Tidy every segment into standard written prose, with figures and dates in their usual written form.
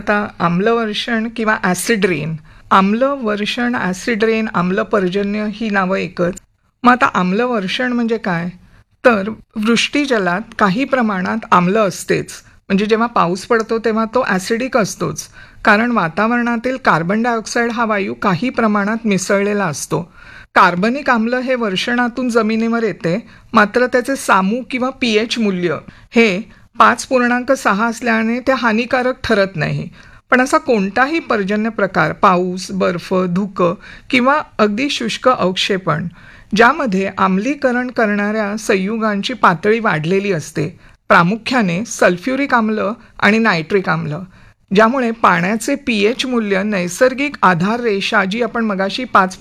आता आम्लवर्षण किंवा acid rain, आम्लवर्षण, acid rain, आम्लपर्जन्य ही नावं एकच. मग आता आम्लवर्षण म्हणजे काय? तर वृष्टीजलात काही प्रमाणात आम्ल असतेच. म्हणजे जेव्हा पाऊस पडतो तेव्हा तो ॲसिडिक असतोच, कारण वातावरणातील कार्बन डायऑक्साईड हा वायू काही प्रमाणात मिसळलेला असतो. कार्बनिक आम्ल हे वर्षणातून जमिनीवर येते, मात्र त्याचे सामू किंवा pH मूल्य हे 5.6 असल्याने ते हानिकारक ठरत नाही. पण असा कोणताही पर्जन्य प्रकार, पाऊस, बर्फ, धुकं किंवा अगदी शुष्क अवक्षेपण ज्यामध्ये आम्लीकरण करणाऱ्या संयुगांची पातळी वाढलेली असते, प्रामुख्याने सल्फ्युरिक आम्ल आणि नायट्रिक आम्ल, ज्यामुळे पाण्याचे pH मूल्य नैसर्गिक आधार रेषा जी आपण मगाशी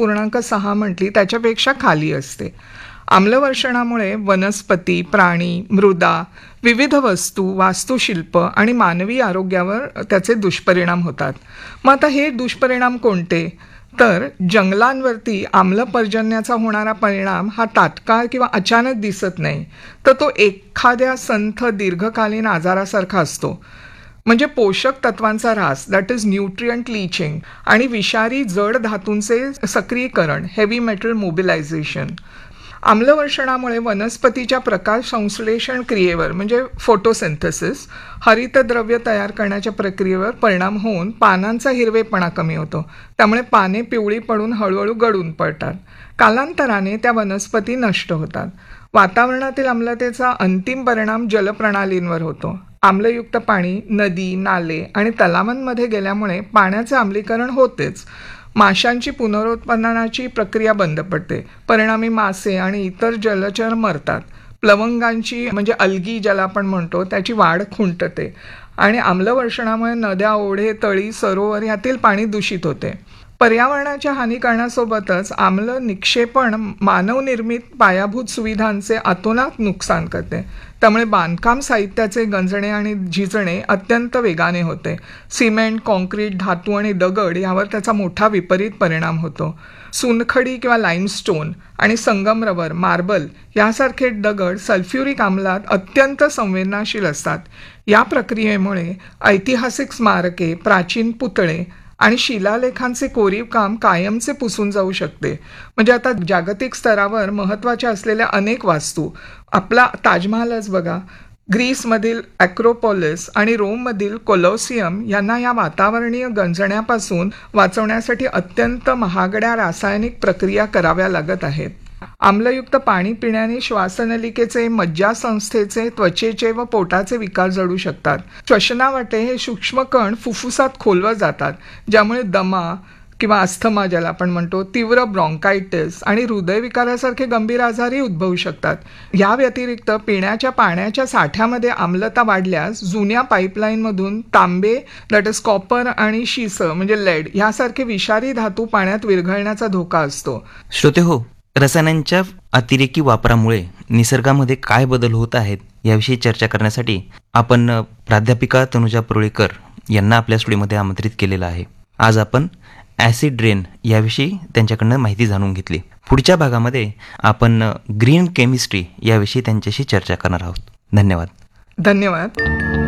5.6 म्हटली त्याच्यापेक्षा खाली असते. आम्लवर्षणामुळे वनस्पती, प्राणी, मृदा, विविध वस्तू, वास्तुशिल्प आणि मानवी आरोग्यावर त्याचे दुष्परिणाम होतात. मग आता हे दुष्परिणाम कोणते? तर जंगलांवरती आम्लपर्जन्याचा होणारा परिणाम हा तात्काळ किंवा अचानक दिसत नाही, तर तो एखाद्या संथ दीर्घकालीन आजारासारखा असतो. म्हणजे पोषक तत्वांचा ऱ्हास, दॅट इज न्यूट्रियंट लीचिंग, आणि विषारी जड धातूंचे सक्रियकरण, हेवी मेटल मोबिलायझेशन. आम्लवर्षणामुळे वनस्पतीच्या प्रकाश संश्लेषण क्रियेवर म्हणजे फोटोसिंथेसिस, हरितद्रव्य तयार करण्याच्या प्रक्रियेवर परिणाम होऊन पानांचा हिरवेपणा कमी होतो. त्यामुळे पाने पिवळी पडून हळूहळू गळून पडतात. कालांतराने त्या वनस्पती नष्ट होतात. वातावरणातील आम्लतेचा अंतिम परिणाम जलप्रणालींवर होतो. आम्लयुक्त पाणी नदी, नाले आणि तलावांमध्ये गेल्यामुळे पाण्याचे आम्लीकरण होतेच. माशांची पुनरुत्पादनाची प्रक्रिया बंद पडते. परिणामी मासे आणि इतर जलचर मरतात. प्लवंगांची म्हणजे अल्गी ज्याला आपण म्हणतो त्याची वाढ खुंटते आणि आम्लवर्षणामुळे नद्या, ओढे, तळी, सरोवर यातील पाणी दूषित होते. पर्यावरणाच्या हानी करण्यासोबतच आम्ल निक्षेपण मानवनिर्मित पायाभूत सुविधांचे अतोनात नुकसान करते. त्यामुळे बांधकाम साहित्याचे गंजणे आणि झिजणे अत्यंत वेगाने होते. सिमेंट, कॉन्क्रीट, धातू आणि दगड यावर त्याचा मोठा विपरीत परिणाम होतो. चुनखडी किंवा लाईमस्टोन आणि संगमरवर, मार्बल यासारखे दगड सल्फ्युरिक आम्लात अत्यंत संवेदनशील असतात. या प्रक्रियेमुळे ऐतिहासिक स्मारके, प्राचीन पुतळे आणि शिलालेखांचे कोरीव काम कायमचे पुसून जाऊ शकते. म्हणजे आता जागतिक स्तरावर महत्त्वाच्या असलेल्या अनेक वास्तू, आपला ताजमहालच बघा, ग्रीसमधील ॲक्रोपोलिस आणि रोममधील कोलोसियम यांना या वातावरणीय गंजण्यापासून वाचवण्यासाठी अत्यंत महागड्या रासायनिक प्रक्रिया कराव्या लागत आहेत. आम्लयुक्त पाणी पिण्याने श्वासनलिकेचे, मज्जासंस्थेचे, त्वचेचे व पोटाचे विकार जडू शकतात. श्वसनावाटे हे सूक्ष्म कण फुफ्फुसात खोलवर जातात, ज्यामुळे दमा किंवा अस्थमा ज्याला आपण म्हणतो, तीव्र ब्रॉन्कायटिस आणि हृदयविकारासारखे गंभीर आजारही उद्भवू शकतात. या व्यतिरिक्त पिण्याच्या पाण्याच्या साठ्यामध्ये आम्लता वाढल्यास जुन्या पाईपलाईनमधून तांबे, दॅट इज कॉपर, आणि शिस म्हणजे लेड यासारखे विषारी धातू पाण्यात विरघळण्याचा धोका असतो. श्रोते हो, रसायनांच्या अतिरेकी वापरामुळे निसर्गामध्ये काय बदल होत आहेत याविषयी चर्चा करण्यासाठी आपण प्राध्यापिका तनुजा पुरळीकर यांना आपल्या स्टुडिओमध्ये आमंत्रित केलेलं आहे. आज आपण ॲसिड रेन याविषयी त्यांच्याकडनं माहिती जाणून घेतली. पुढच्या भागामध्ये आपण ग्रीन केमिस्ट्री याविषयी त्यांच्याशी चर्चा करणार आहोत. धन्यवाद. धन्यवाद.